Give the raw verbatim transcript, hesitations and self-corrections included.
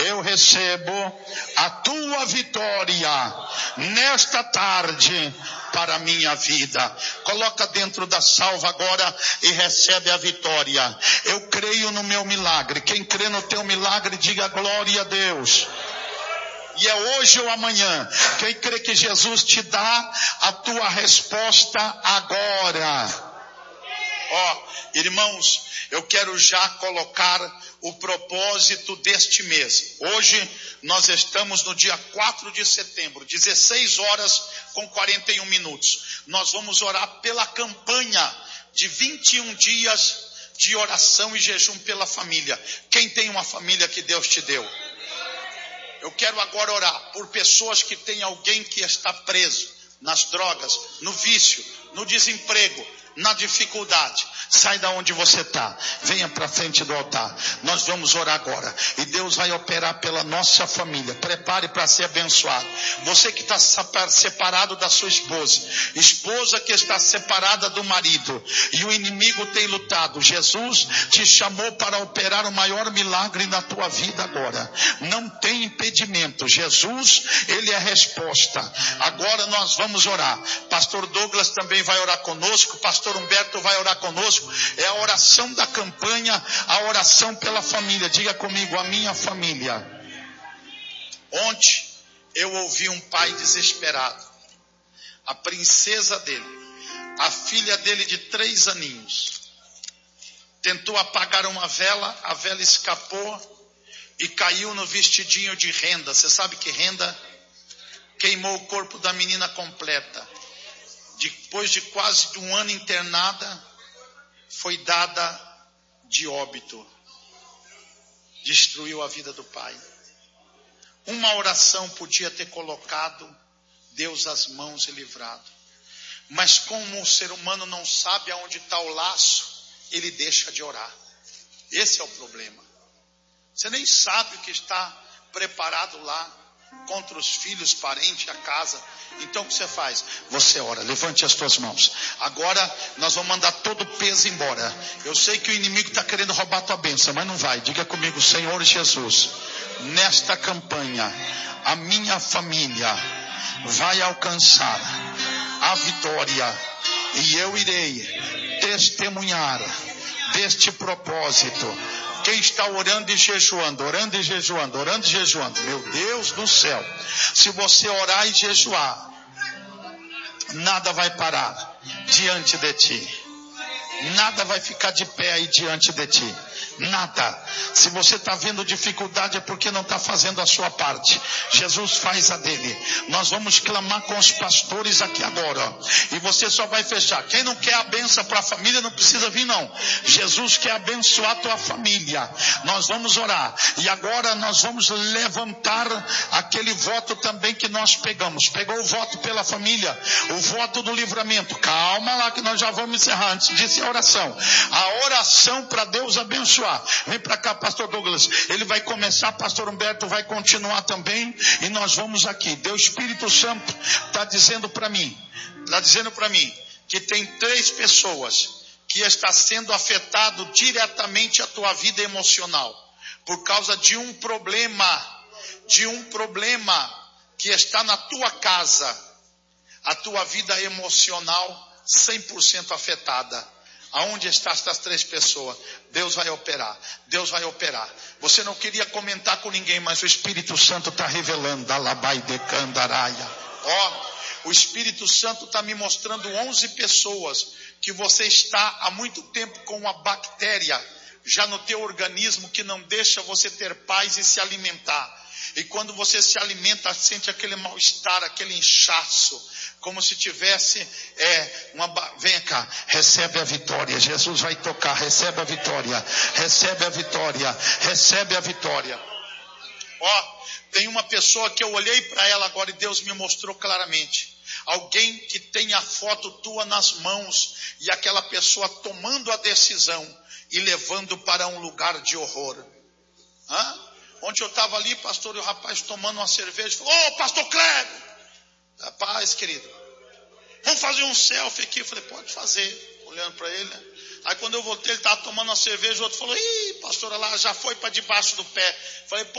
eu recebo a tua vitória nesta tarde para a minha vida. Coloca dentro da salva agora e recebe a vitória. Eu creio no meu milagre. Quem crê no teu milagre, diga glória a Deus. E é hoje ou amanhã. Quem crê que Jesus te dá a tua resposta agora. Ó, oh, irmãos, eu quero já colocar o propósito deste mês. Hoje nós estamos no dia quatro de setembro, dezesseis horas com quarenta e um minutos. Nós vamos orar pela campanha de vinte e um dias de oração e jejum pela família. Quem tem uma família que Deus te deu? Eu quero agora orar por pessoas que têm alguém que está preso nas drogas, no vício, no desemprego, na dificuldade. Sai da onde você está, venha para frente do altar. Nós vamos orar agora e Deus vai operar pela nossa família. Prepare para ser abençoado. Você que está separado da sua esposa, esposa que está separada do marido e o inimigo tem lutado, Jesus te chamou para operar o maior milagre na tua vida agora. Não tem impedimento. Jesus, ele é a resposta. Agora nós vamos orar. Pastor Douglas também vai orar conosco, Pastor Humberto vai orar conosco. É a oração da campanha, a oração pela família. Diga comigo, a minha família. Ontem eu ouvi um pai desesperado. A princesa dele, a filha dele de três aninhos, tentou apagar uma vela, a vela escapou e caiu no vestidinho de renda. Você sabe que renda queimou o corpo da menina completa. Depois de quase um ano internada, foi dada de óbito. Destruiu a vida do pai. Uma oração podia ter colocado Deus às mãos e livrado. Mas como o ser humano não sabe aonde está o laço, ele deixa de orar. Esse é o problema. Você nem sabe o que está preparado lá contra os filhos, parentes, a casa. Então o que você faz? Você ora, levante as tuas mãos. Agora nós vamos mandar todo o peso embora. Eu sei que o inimigo está querendo roubar a tua bênção, mas não vai. Diga comigo, Senhor Jesus, nesta campanha a minha família vai alcançar a vitória e eu irei testemunhar deste propósito. Quem está orando e jejuando, orando e jejuando, orando e jejuando, meu Deus do céu, se você orar e jejuar, nada vai parar diante de ti. Nada vai ficar de pé aí diante de ti. Nada. Se você está vendo dificuldade é porque não está fazendo a sua parte. Jesus faz a dele. Nós vamos clamar com os pastores aqui agora. E você só vai fechar. Quem não quer a benção para a família não precisa vir não. Jesus quer abençoar a tua família. Nós vamos orar. E agora nós vamos levantar aquele voto também que nós pegamos. Pegou o voto pela família. O voto do livramento. Calma lá que nós já vamos encerrar. Antes disso é oração. A oração para Deus abençoar. Vem para cá, pastor Douglas. Ele vai começar, pastor Humberto vai continuar também. E nós vamos aqui. Deus Espírito Santo está dizendo para mim. Está dizendo para mim que tem três pessoas que está sendo afetado diretamente a tua vida emocional. Por causa de um problema. De um problema que está na tua casa. A tua vida emocional cem por cento afetada. Aonde estão essas três pessoas? Deus vai operar. Deus vai operar. Você não queria comentar com ninguém, mas o Espírito Santo está revelando. Alabai de Candaraia. Ó, o Espírito Santo está me mostrando onze pessoas que você está há muito tempo com uma bactéria já no teu organismo que não deixa você ter paz e se alimentar. E quando você se alimenta, sente aquele mal-estar, aquele inchaço, como se tivesse é, uma... Venha cá, recebe a vitória. Jesus vai tocar, recebe a vitória. Recebe a vitória. Recebe a vitória. Ó, tem uma pessoa que eu olhei para ela agora e Deus me mostrou claramente. Alguém que tem a foto tua nas mãos e aquela pessoa tomando a decisão e levando para um lugar de horror. Hã? Ontem eu estava ali, pastor, e o rapaz tomando uma cerveja. Falou, ô, pastor Cléber. Rapaz, querido, vamos fazer um selfie aqui. Eu falei, pode fazer. Olhando para ele, né? Aí quando eu voltei, ele estava tomando uma cerveja. O outro falou, ih, pastora, lá já foi para debaixo do pé. Eu falei,